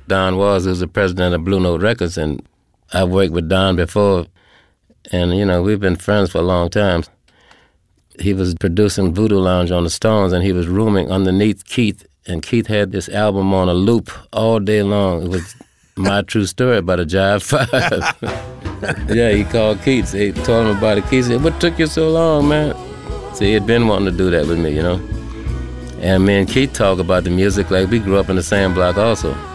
Don Was, who's the president of Blue Note Records, and I've worked with Don before, and, you know, we've been friends for a long time. He was producing Voodoo Lounge on the Stones, and he was rooming underneath Keith, and Keith had this album on a loop all day long. It was My True Story by the Jive Five. Yeah, he called Keith. He told him about it. Keith said, "What took you so long, man?" So he had been wanting to do that with me, you know. And me and Keith talk about the music like we grew up in the same block also.